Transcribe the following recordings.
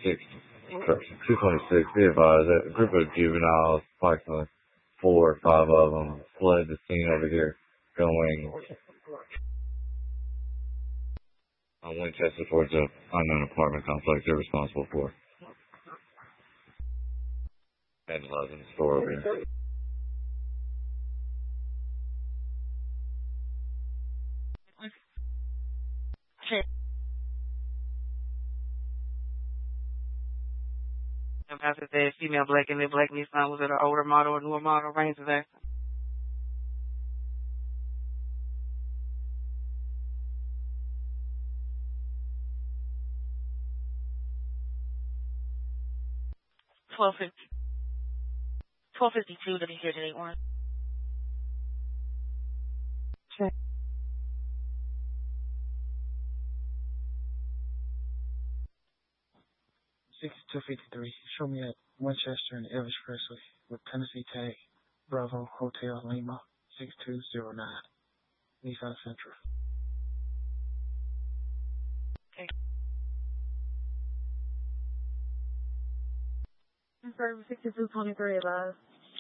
226, be advised that a group of juveniles, approximately 4 or 5 of them, fled the scene over here, going on Winchester towards an unknown apartment complex they're responsible for. And in the store over here. After that, female black and the black Nissan was it an older model or newer model range of that? $12.52 to be here today, Orange. Check. $62.53. Show me at Winchester and Elvis Expressway with Tennessee tag Bravo Hotel Lima 6209 Nissan Sentra. Okay. Confirm 6223 live.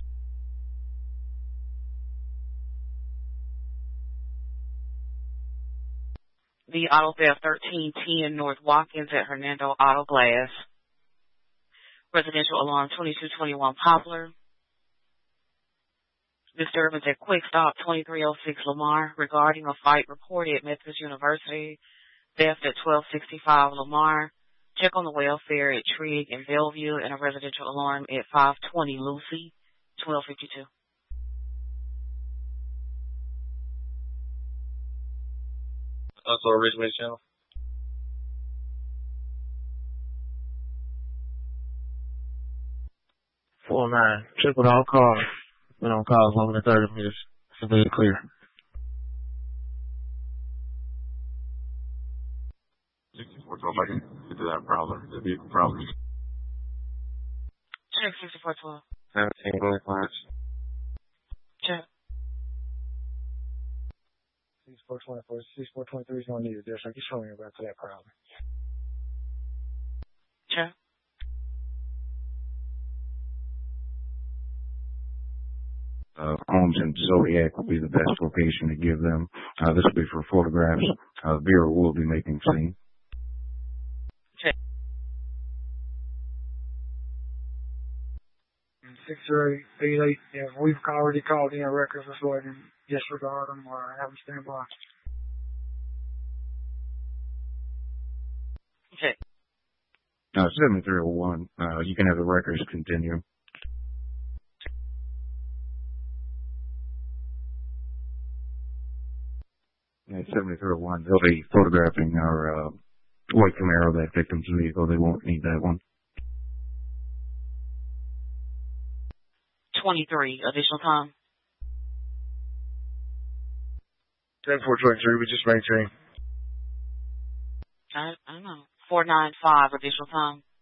The auto theft 1310 North Watkins at Hernando Auto Glass. Residential alarm 2221 Poplar. Disturbance at Quick Stop 2306 Lamar regarding a fight reported at Methodist University. Theft at 1265 Lamar. Check on the welfare at Trigg and Bellevue, and a residential alarm at 520 Lucy, 1252. Also, Richmond Channel. 409. Check with all cars. We don't call longer than 30 minutes. It's very clear. We're going back into that problem. The vehicle problem. Check 6412. 17 Glen Flats. Check. 6424. 6423 is going to need it there, so I can show you about that problem. Check. Homes in Zodiac will be the best location to give them. This will be for photographs. Vera will be making scene. Check. 688. Yeah, we've already called in records. Let's go ahead and disregard them or have them stand by. Check. 7301. You can have the records continue. At 7301, they'll be photographing our white Camaro, that victim's vehicle. They won't need that one. 23, additional time. 10423, we just maintain. I don't know. 495, additional time.